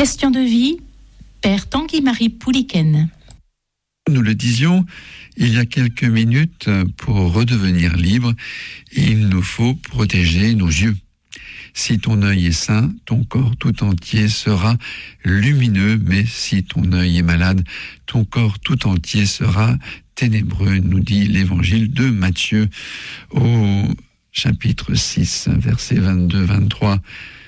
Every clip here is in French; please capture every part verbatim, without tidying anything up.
Question de vie, Père Tanguy-Marie Pouliken. Nous le disions il y a quelques minutes, pour redevenir libre, il nous faut protéger nos yeux. Si ton œil est sain, ton corps tout entier sera lumineux, mais si ton œil est malade, ton corps tout entier sera ténébreux, nous dit l'évangile de Matthieu au chapitre six, versets vingt-deux vingt-trois.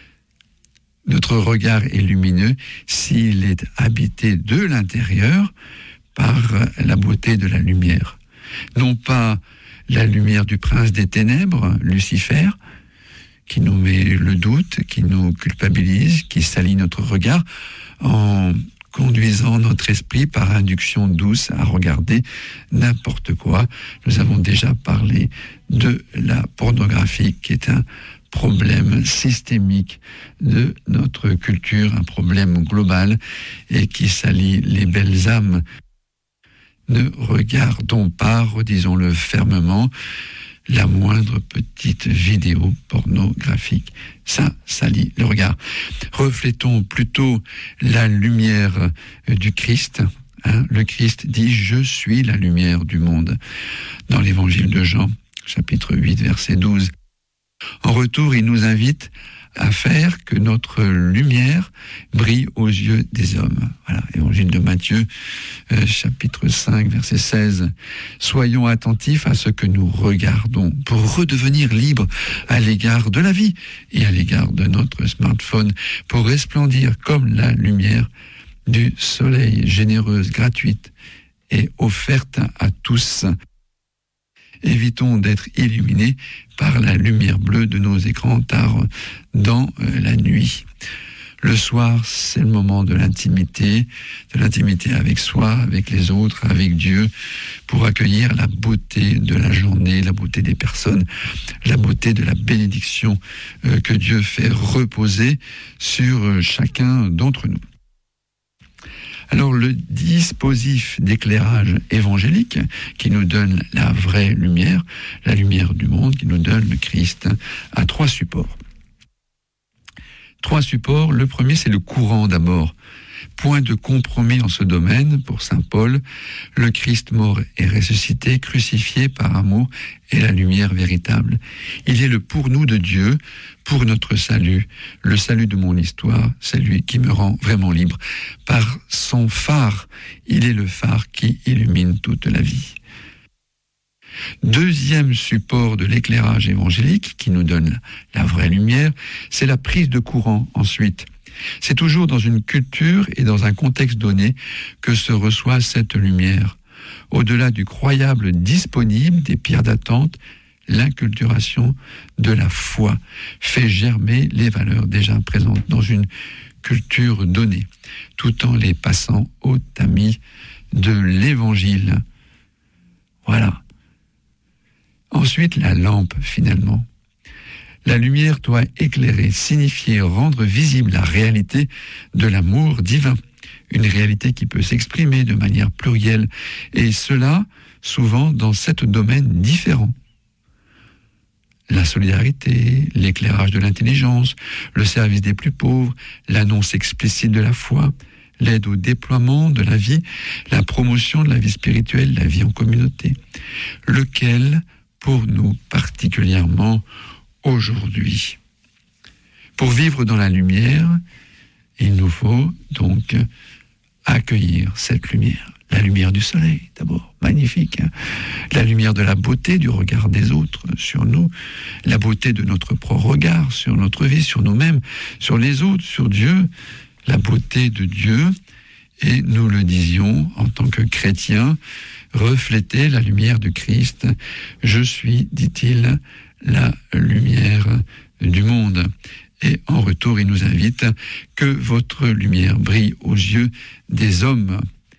Notre regard est lumineux s'il est habité de l'intérieur par la beauté de la lumière. Non pas la lumière du prince des ténèbres, Lucifer, qui nous met le doute, qui nous culpabilise, qui salit notre regard en conduisant notre esprit par induction douce à regarder n'importe quoi. Nous avons déjà parlé de la pornographie, qui est un problème systémique de notre culture, un problème global et qui salit les belles âmes. Ne regardons pas, redisons-le fermement, la moindre petite vidéo pornographique. Ça salit le regard. Reflétons plutôt la lumière du Christ. Hein, le Christ dit « Je suis la lumière du monde » dans l'évangile de Jean, chapitre huit, verset douze. En retour, il nous invite à faire que notre lumière brille aux yeux des hommes. Voilà, évangile de Matthieu, euh, chapitre cinq, verset seize. Soyons attentifs à ce que nous regardons pour redevenir libres à l'égard de la vie et à l'égard de notre smartphone, pour resplendir comme la lumière du soleil, généreuse, gratuite et offerte à tous. Évitons d'être illuminés par la lumière bleue de nos écrans tard dans la nuit. Le soir, c'est le moment de l'intimité, de l'intimité avec soi, avec les autres, avec Dieu, pour accueillir la beauté de la journée, la beauté des personnes, la beauté de la bénédiction que Dieu fait reposer sur chacun d'entre nous. Alors le dispositif d'éclairage évangélique qui nous donne la vraie lumière, la lumière du monde, qui nous donne le Christ, a trois supports. Trois supports. Le premier, c'est le courant d'abord. Point de compromis en ce domaine pour saint Paul. Le Christ mort et ressuscité, crucifié par amour, est la lumière véritable. Il est le pour nous de Dieu, pour notre salut. Le salut de mon histoire, c'est lui qui me rend vraiment libre. Par son phare, il est le phare qui illumine toute la vie. Deuxième support de l'éclairage évangélique qui nous donne la vraie lumière, c'est la prise de courant ensuite. C'est toujours dans une culture et dans un contexte donné que se reçoit cette lumière. Au-delà du croyable disponible des pierres d'attente, l'inculturation de la foi fait germer les valeurs déjà présentes dans une culture donnée, tout en les passant au tamis de l'évangile. Voilà. Ensuite, la lampe, finalement. La lumière doit éclairer, signifier, rendre visible la réalité de l'amour divin. Une réalité qui peut s'exprimer de manière plurielle, et cela souvent dans sept domaines différents. La solidarité, l'éclairage de l'intelligence, le service des plus pauvres, l'annonce explicite de la foi, l'aide au déploiement de la vie, la promotion de la vie spirituelle, la vie en communauté. Lequel, pour nous particulièrement, aujourd'hui. Pour vivre dans la lumière, il nous faut donc accueillir cette lumière. La lumière du soleil, d'abord, magnifique. Hein, la lumière de la beauté du regard des autres sur nous, la beauté de notre propre regard sur notre vie, sur nous-mêmes, sur les autres, sur Dieu, la beauté de Dieu. Et nous le disions en tant que chrétiens, refléter la lumière du Christ. Je suis, dit-il, la lumière du monde. Et en retour, il nous invite que votre lumière brille aux yeux des hommes.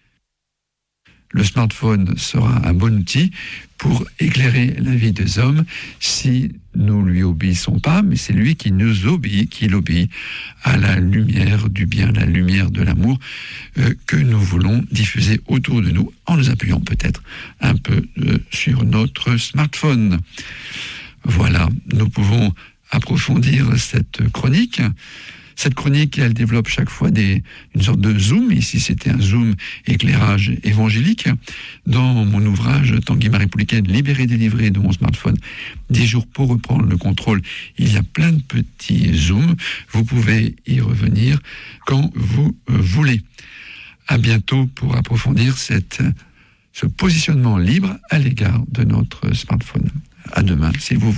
Le smartphone sera un bon outil pour éclairer la vie des hommes si nous lui obéissons pas, mais c'est lui qui nous obéit, qui l'obéit à la lumière du bien, la lumière de l'amour euh, que nous voulons diffuser autour de nous en nous appuyant peut-être un peu euh, sur notre smartphone. Voilà, nous pouvons approfondir cette chronique Cette chronique, elle développe chaque fois des, une sorte de zoom. Ici, c'était un zoom éclairage évangélique. Dans mon ouvrage « Tanguy Marie Pouliken, libéré, délivré de mon smartphone, dix jours pour reprendre le contrôle », il y a plein de petits zooms. Vous pouvez y revenir quand vous euh, voulez. À bientôt pour approfondir cette, ce positionnement libre à l'égard de notre smartphone. À demain, si vous